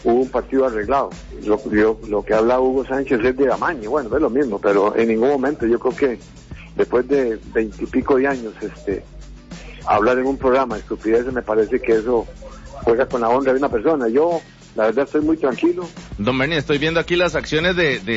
hubo un partido arreglado. Lo que habla Hugo Sánchez es de amaño, bueno, es lo mismo, pero en ningún momento, yo creo que después de 20 y pico de años, hablar en un programa de estupideces, me parece que eso juega con la honra de una persona. Yo, la verdad, estoy muy tranquilo. Don Bernie, estoy viendo aquí las acciones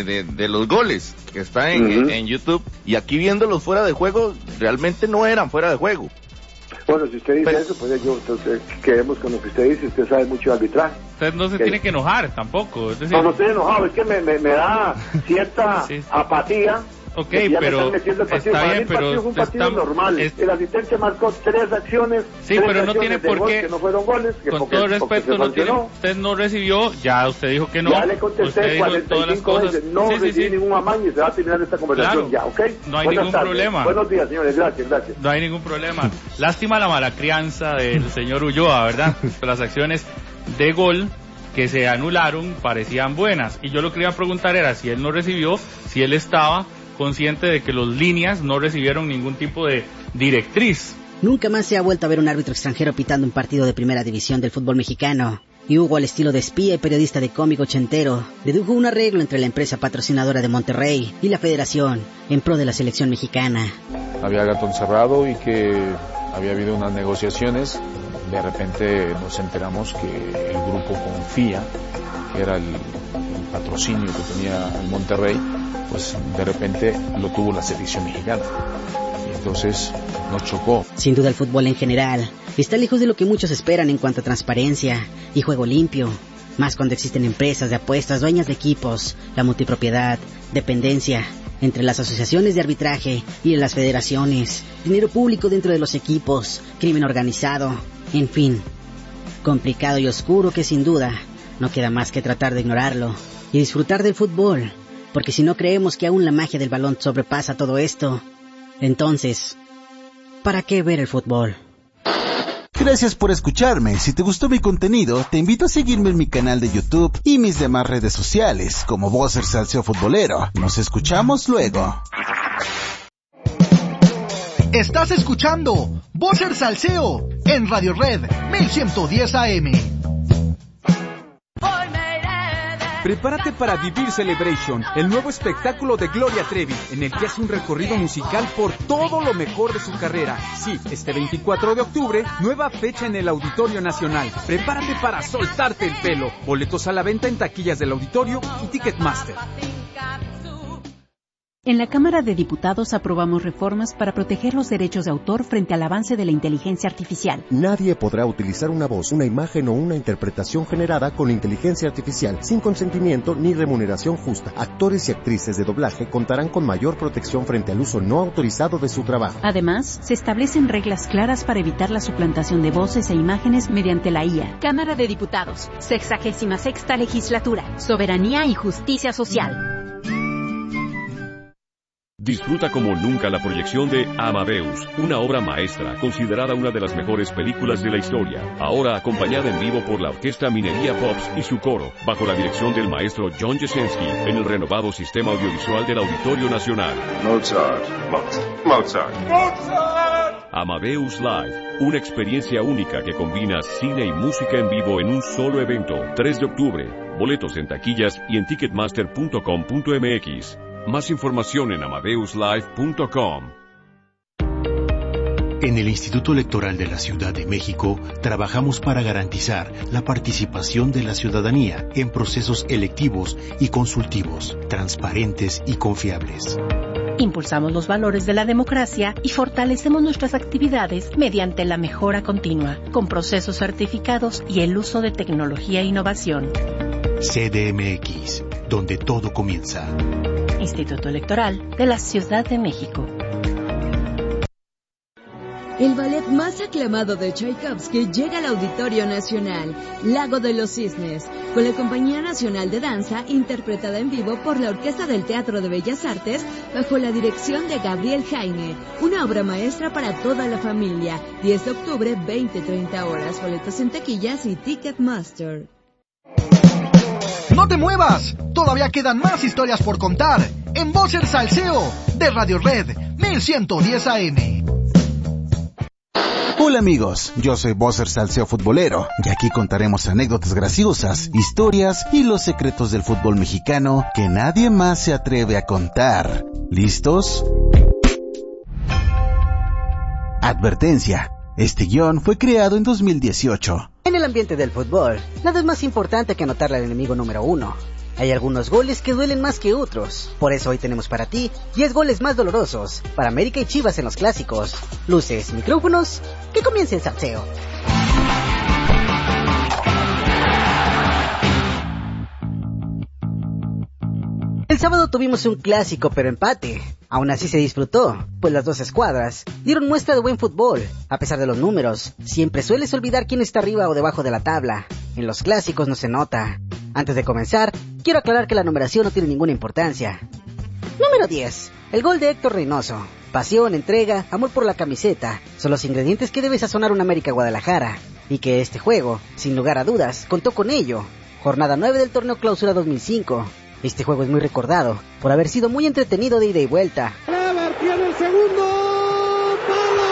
de los goles que está en YouTube, y aquí viéndolos fuera de juego, realmente no eran fuera de juego. Bueno, si usted dice eso, pues entonces quedemos con lo que usted dice. Usted sabe mucho de arbitraje. Usted no se tiene que enojar tampoco. Es decir... No estoy enojado, es que me da cierta apatía. Ok, pero está bien, pero es un partido normal. El asistente marcó 3 acciones. Sí, pero no tiene por qué. Que no fueron goles. Con todo respeto, no tiene, usted no recibió. Ya usted dijo que no. Ya le contesté 45 veces. No recibí ningún amaño y se va a terminar esta conversación ya, ¿ok? No hay ningún problema. Buenos días, señores. Gracias. No hay ningún problema. Lástima la mala crianza del señor Ulloa, ¿verdad? Las acciones de gol que se anularon parecían buenas. Y yo lo que le iba a preguntar era si él no recibió, si él estaba consciente de que los líneas no recibieron ningún tipo de directriz. Nunca más se ha vuelto a ver un árbitro extranjero pitando un partido de primera división del fútbol mexicano. Y Hugo, al estilo de espía y periodista de cómico ochentero, dedujo un arreglo entre la empresa patrocinadora de Monterrey y la federación en pro de la selección mexicana. Había gato encerrado y que había habido unas negociaciones. De repente nos enteramos que el grupo Confía, que era el patrocinio que tenía el Monterrey, pues de repente lo tuvo la selección mexicana. Y entonces nos chocó. Sin duda el fútbol en general está lejos de lo que muchos esperan en cuanto a transparencia y juego limpio, más cuando existen empresas de apuestas, dueñas de equipos, la multipropiedad, dependencia entre las asociaciones de arbitraje y las federaciones, dinero público dentro de los equipos, crimen organizado, en fin, complicado y oscuro que sin duda no queda más que tratar de ignorarlo y disfrutar del fútbol. Porque si no creemos que aún la magia del balón sobrepasa todo esto, entonces, ¿para qué ver el fútbol? Gracias por escucharme. Si te gustó mi contenido, te invito a seguirme en mi canal de YouTube y mis demás redes sociales, como Vocer Salseo Futbolero. Nos escuchamos luego. Estás escuchando Vocer Salseo en Radio Red 1110 AM. Prepárate para vivir Celebration, el nuevo espectáculo de Gloria Trevi, en el que hace un recorrido musical por todo lo mejor de su carrera. Sí, este 24 de octubre, nueva fecha en el Auditorio Nacional. Prepárate para soltarte el pelo. Boletos a la venta en taquillas del auditorio y Ticketmaster. En la Cámara de Diputados aprobamos reformas para proteger los derechos de autor frente al avance de la inteligencia artificial. Nadie podrá utilizar una voz, una imagen o una interpretación generada con inteligencia artificial sin consentimiento ni remuneración justa. Actores y actrices de doblaje contarán con mayor protección frente al uso no autorizado de su trabajo. Además, se establecen reglas claras para evitar la suplantación de voces e imágenes mediante la IA. Cámara de Diputados, 66ª Legislatura, Soberanía y Justicia Social. Disfruta como nunca la proyección de Amadeus, una obra maestra, considerada una de las mejores películas de la historia. Ahora acompañada en vivo por la Orquesta Minería Pops y su coro, bajo la dirección del maestro John Jasinski, en el renovado sistema audiovisual del Auditorio Nacional. Mozart. Amadeus Live, una experiencia única que combina cine y música en vivo en un solo evento. 3 de octubre. Boletos en taquillas y en ticketmaster.com.mx. Más información en amadeuslive.com. En el Instituto Electoral de la Ciudad de México, trabajamos para garantizar la participación de la ciudadanía en procesos electivos y consultivos, transparentes y confiables. Impulsamos los valores de la democracia y fortalecemos nuestras actividades mediante la mejora continua, con procesos certificados y el uso de tecnología e innovación. CDMX, donde todo comienza. Instituto Electoral de la Ciudad de México. El ballet más aclamado de Tchaikovsky llega al Auditorio Nacional, Lago de los Cisnes, con la Compañía Nacional de Danza, interpretada en vivo por la Orquesta del Teatro de Bellas Artes, bajo la dirección de Gabriel Jaime. Una obra maestra para toda la familia. 10 de octubre, 20-30 horas. Boletos en taquillas y Ticketmaster. ¡No te muevas! Todavía quedan más historias por contar en Vocer Salseo de Radio Red 1110 AM. Hola amigos, yo soy Bosser Salseo Futbolero y aquí contaremos anécdotas graciosas, historias y los secretos del fútbol mexicano que nadie más se atreve a contar. ¿Listos? Advertencia. Este guión fue creado en 2018. En el ambiente del fútbol, nada es más importante que anotarle al enemigo número 1. Hay algunos goles que duelen más que otros. Por eso hoy tenemos para ti 10 goles más dolorosos para América y Chivas en los clásicos. Luces, micrófonos, que comience el salseo. El sábado tuvimos un clásico pero empate. Aún así se disfrutó, pues las dos escuadras dieron muestra de buen fútbol. A pesar de los números, siempre sueles olvidar quién está arriba o debajo de la tabla. En los clásicos no se nota. Antes de comenzar, quiero aclarar que la numeración no tiene ninguna importancia. Número 10. El gol de Héctor Reynoso. Pasión, entrega, amor por la camiseta son los ingredientes que debe sazonar un América Guadalajara. Y que este juego, sin lugar a dudas, contó con ello. Jornada 9 del torneo Clausura 2005. Este juego es muy recordado por haber sido muy entretenido de ida y vuelta. Tiene el segundo palo.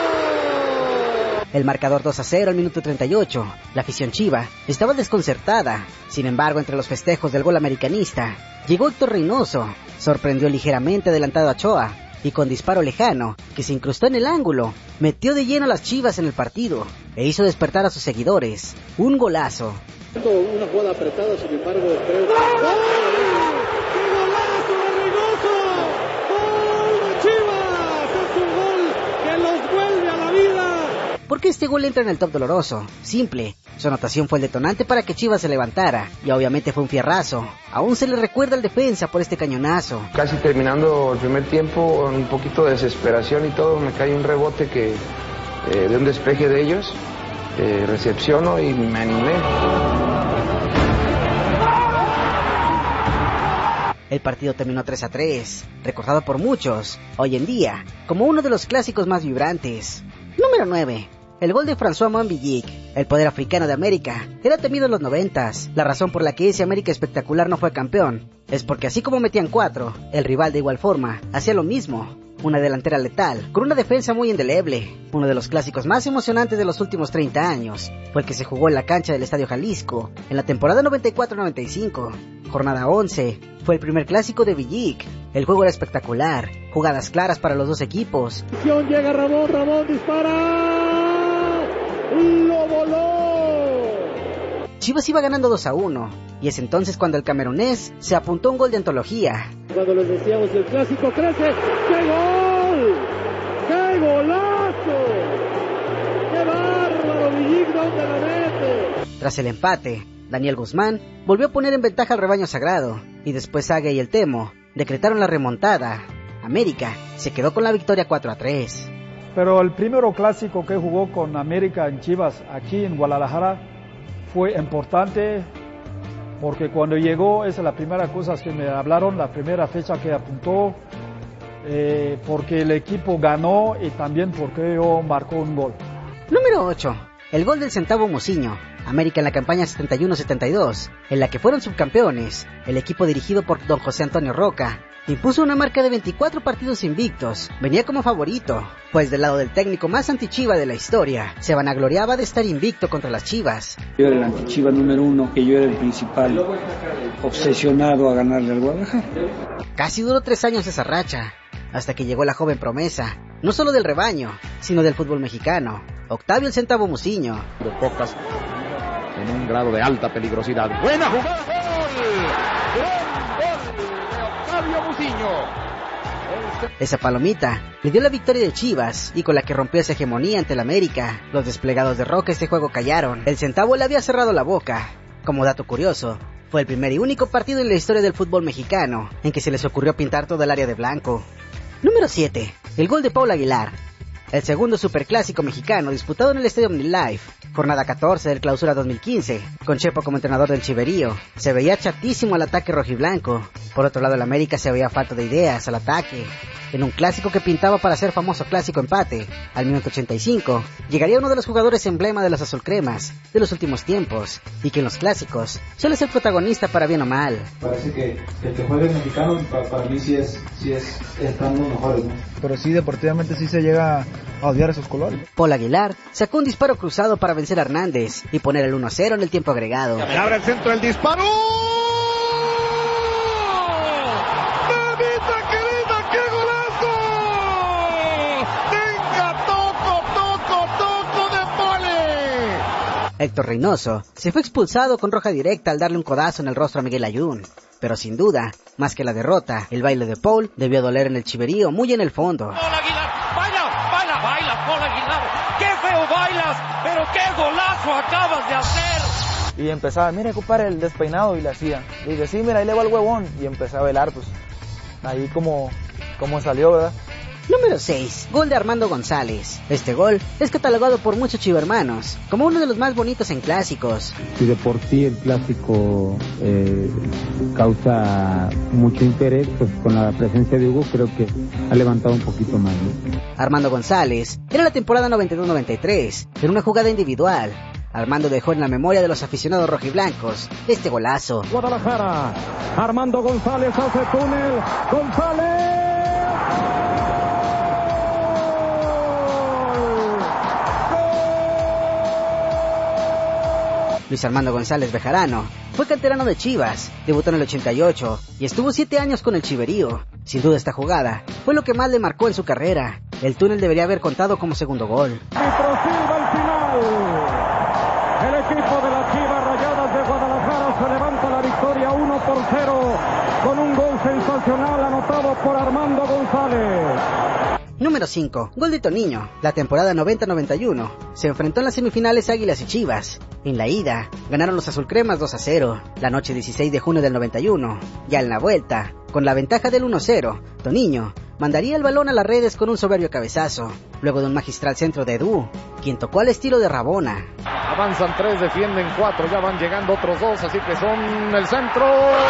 El marcador 2-0 al minuto 38. La afición chiva estaba desconcertada. Sin embargo, entre los festejos del gol americanista, llegó Héctor Reynoso, sorprendió ligeramente adelantado a Ochoa y con disparo lejano, que se incrustó en el ángulo, metió de lleno a las Chivas en el partido e hizo despertar a sus seguidores. Un golazo. Una jugada apretada, sin embargo, creo que... ¡Oh! ¡Qué golazo de Reynoso! ¡Gol de Chivas! Es un gol que los vuelve a la vida. ¿Por qué este gol entra en el top doloroso? Simple. Su anotación fue el detonante para que Chivas se levantara, y obviamente fue un fierrazo. Aún se le recuerda al defensa por este cañonazo. Casi terminando el primer tiempo, un poquito de desesperación y todo, me cae un rebote que de un despeje de ellos, recepciono y me animé. El partido terminó 3-3, recordado por muchos, hoy en día, como uno de los clásicos más vibrantes. Número 9. El gol de François Monvillic, el poder africano de América, era temido en los 90s. La razón por la que ese América espectacular no fue campeón es porque así como metían 4, el rival de igual forma hacía lo mismo. Una delantera letal, con una defensa muy indeleble. Uno de los clásicos más emocionantes de los últimos 30 años fue el que se jugó en la cancha del Estadio Jalisco en la temporada 94-95. Jornada 11 fue el primer clásico de Villic. El juego era espectacular, jugadas claras para los dos equipos. Llega Ramón dispara, lo voló. Chivas iba ganando 2-1, y es entonces cuando el camerunés se apuntó un gol de antología. Cuando les decíamos el clásico crece, ¡qué gol! ¡Qué golazo! ¡Qué bárbaro! Villic, ¿dónde la mete? Tras el empate, Daniel Guzmán volvió a poner en ventaja al rebaño sagrado, y después Sague y el Temo decretaron la remontada. América se quedó con la victoria 4-3. Pero el primero clásico que jugó con América en Chivas aquí en Guadalajara fue importante porque cuando llegó, esa es la primera cosa que me hablaron, la primera fecha que apuntó, porque el equipo ganó y también porque yo marcó un gol. Número 8. El gol del Centavo Mociño. América en la campaña 71-72, en la que fueron subcampeones. El equipo dirigido por don José Antonio Roca impuso una marca de 24 partidos invictos. Venía como favorito, pues del lado del técnico más antichiva de la historia, se vanagloriaba de estar invicto contra las Chivas. Yo era el antichiva número 1, que yo era el principal obsesionado a ganarle al Guadalajara. Casi duró 3 años esa racha, hasta que llegó la joven promesa, no solo del rebaño, sino del fútbol mexicano, Octavio el Centavo Mociño. De pocas, en un grado de alta peligrosidad. ¡Buena jugada! ¡Gol! Octavio Mociño. Esa palomita le dio la victoria de Chivas y con la que rompió esa hegemonía ante el América. Los desplegados de Roca este juego callaron. El Centavo le había cerrado la boca. Como dato curioso, fue el primer y único partido en la historia del fútbol mexicano en que se les ocurrió pintar todo el área de blanco. Número 7. El gol de Paul Aguilar. El segundo superclásico mexicano disputado en el Estadio OmniLife, jornada 14 del Clausura 2015, con Chepo como entrenador del Chiverío. Se veía chatísimo al ataque rojiblanco. Por otro lado, el América se veía falta de ideas al ataque. En un clásico que pintaba para ser famoso clásico empate, al minuto 85, llegaría uno de los jugadores emblema de los azulcremas de los últimos tiempos, y que en los clásicos suele ser protagonista para bien o mal. Parece que el que juegue mexicano para mí sí es están los mejores, ¿no? Pero sí, deportivamente sí se llega a odiar esos colores. Paul Aguilar sacó un disparo cruzado para vencer a Hernández y poner el 1-0 en el tiempo agregado. Abre el centro del disparo. Héctor Reynoso se fue expulsado con roja directa al darle un codazo en el rostro a Miguel Ayun. Pero sin duda, más que la derrota, el baile de Paul debió doler en el chiverío muy en el fondo. Paul Aguilar, baila, Paul Aguilar. ¡Qué feo bailas! ¡Pero qué golazo acabas de hacer! Y empezaba, mire, compadre, el despeinado, y le hacía. Y dije, sí, mira, ahí le va el huevón. Y empecé a bailar, pues, ahí como salió, ¿verdad? Número 6. Gol de Armando González. Este gol es catalogado por muchos chivermanos como uno de los más bonitos en clásicos. Si de por sí el clásico causa mucho interés, pues con la presencia de Hugo creo que ha levantado un poquito más, ¿no? Armando González era la temporada 92-93, en una jugada individual. Armando dejó en la memoria de los aficionados rojiblancos este golazo. Guadalajara, Armando González hace túnel, González. Luis Armando González Bejarano fue canterano de Chivas, debutó en el 88 y estuvo 7 años con el chiverío. Sin duda esta jugada fue lo que más le marcó en su carrera. El túnel debería haber contado como segundo gol. Y prosilva al final. El equipo de las Chivas Rayadas de Guadalajara se levanta la victoria 1-0 con un gol sensacional anotado por Armando González. Número 5. Gol de Toniño. La temporada 90-91 se enfrentó en las semifinales Águilas y Chivas. En la ida, ganaron los azulcremas 2-0. La noche 16 de junio del 91, ya en la vuelta, con la ventaja del 1-0, Toniño mandaría el balón a las redes con un soberbio cabezazo, luego de un magistral centro de Edu, quien tocó al estilo de Rabona. Avanzan 3, defienden 4, ya van llegando otros 2, así que son el centro.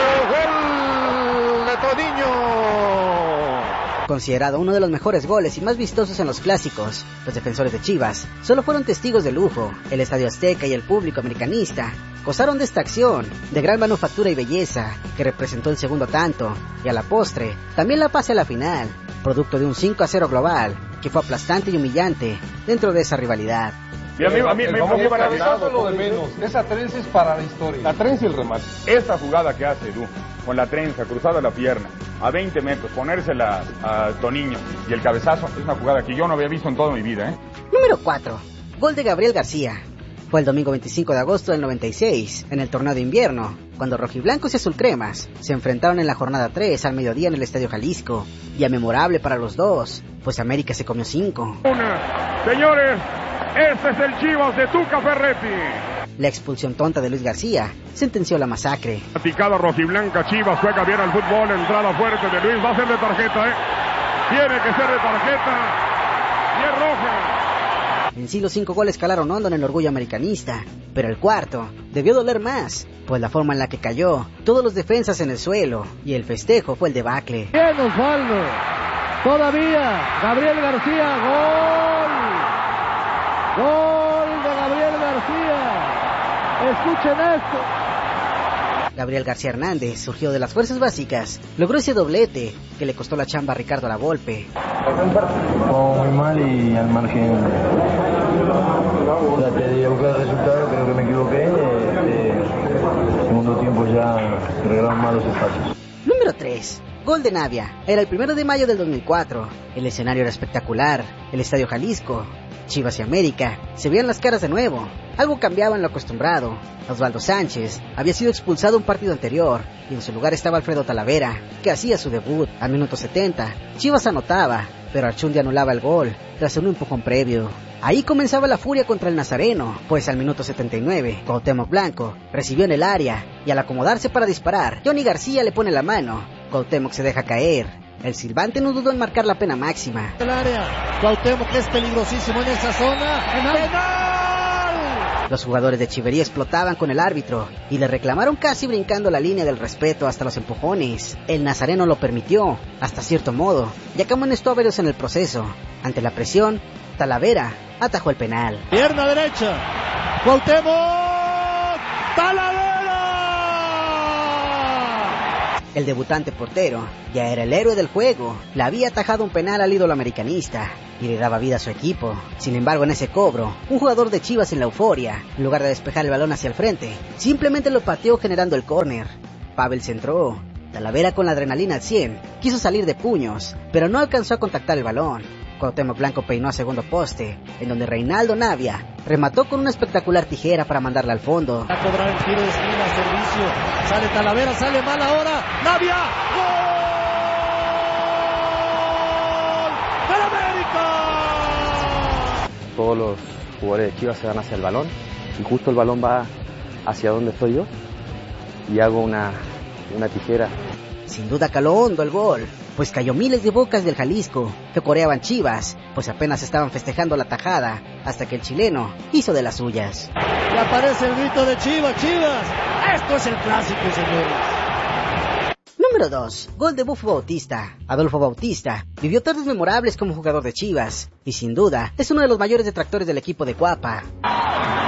¡Gol de Toniño! Considerado uno de los mejores goles y más vistosos en los clásicos, los defensores de Chivas solo fueron testigos de lujo. El Estadio Azteca y el público americanista gozaron de esta acción, de gran manufactura y belleza, que representó el segundo tanto, y a la postre, también la pase a la final, producto de un 5-0 global, que fue aplastante y humillante dentro de esa rivalidad. Y a mí lo de menos. Esa trenza es para la historia. La trenza y el remate. Esta jugada que hace Edu, con la trenza cruzada la pierna, a 20 metros, ponérsela a Toniño y el cabezazo, es una jugada que yo no había visto en toda mi vida, ¿eh? Número 4. Gol de Gabriel García. Fue el domingo 25 de agosto del 96, en el torneo de invierno, cuando rojiblancos y azulcremas se enfrentaron en la jornada 3 al mediodía en el Estadio Jalisco. Día memorable para los dos, pues América se comió 5. Señores, este es el Chivas de Tuca Ferretti. La expulsión tonta de Luis García sentenció la masacre. Picada rojiblanca, Chivas juega bien al fútbol, entrada fuerte de Luis, va a ser de tarjeta, Tiene que ser de tarjeta, y es roja. En sí los 5 goles calaron hondo en el orgullo americanista, pero el cuarto debió doler más, pues la forma en la que cayó, todos los defensas en el suelo, y el festejo fue el debacle. Bien, Osvaldo, todavía, Gabriel García, gol de Gabriel García, escuchen esto. Gabriel García Hernández surgió de las fuerzas básicas, logró ese doblete que le costó la chamba a Ricardo Lavolpe. Muy mal y al margen traté de buscar el resultado, creo que me equivoqué. Segundo tiempo ya regalaron malos espacios. Número 3. Gol de Navia. Era el 1 de mayo del 2004. El escenario era espectacular. El Estadio Jalisco, Chivas y América se veían las caras de nuevo. Algo cambiaba en lo acostumbrado. Osvaldo Sánchez había sido expulsado un partido anterior y en su lugar estaba Alfredo Talavera, que hacía su debut. Al minuto 70, Chivas anotaba, pero Archundi anulaba el gol tras un empujón previo. Ahí comenzaba la furia contra el Nazareno, pues al minuto 79, Cuauhtémoc Blanco recibió en el área y al acomodarse para disparar, Johnny García le pone la mano. Cuauhtémoc se deja caer. El silbante no dudó en marcar la pena máxima. El área, Cuauhtémoc es peligrosísimo en esa zona. ¡Penal! Los jugadores de Chivería explotaban con el árbitro y le reclamaron casi brincando la línea del respeto hasta los empujones. El nazareno lo permitió, hasta cierto modo, ya que amonestó a varios en el proceso. Ante la presión, Talavera atajó el penal. Pierna derecha, Cuauhtémoc, Talavera. El debutante portero ya era el héroe del juego. Le había atajado un penal al ídolo americanista y le daba vida a su equipo. Sin embargo, en ese cobro, un jugador de Chivas en la euforia, en lugar de despejar el balón hacia el frente, simplemente lo pateó generando el córner. Pavel centró. Talavera, con la adrenalina al 100, quiso salir de puños, pero no alcanzó a contactar el balón. Cuauhtémoc Blanco peinó a segundo poste, en donde Reinaldo Navia remató con una espectacular tijera para mandarla al fondo. A cobrar el tiro de esquina, servicio, sale Talavera, sale mal ahora, Navia, ¡gol! ¡Del América! Todos los jugadores de Chivas se van hacia el balón y justo el balón va hacia donde estoy yo y hago una tijera. Sin duda caló hondo el gol, pues cayó miles de bocas del Jalisco que coreaban Chivas, pues apenas estaban festejando la tajada hasta que el chileno hizo de las suyas. Y aparece el grito de Chivas, Chivas. Esto es el clásico, señores. Número 2. Gol de Bufo Bautista. Adolfo Bautista vivió tardes memorables como jugador de Chivas y sin duda es uno de los mayores detractores del equipo de Cuapa.